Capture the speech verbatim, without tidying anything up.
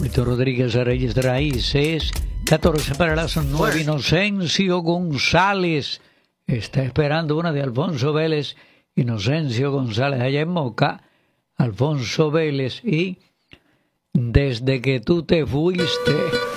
Víctor Rodríguez Reyes de Raíces, catorce para las nueve. Inocencio González está esperando una de Alfonso Vélez. Inocencio González allá en Moca. Alfonso Vélez y Desde que tú te fuiste.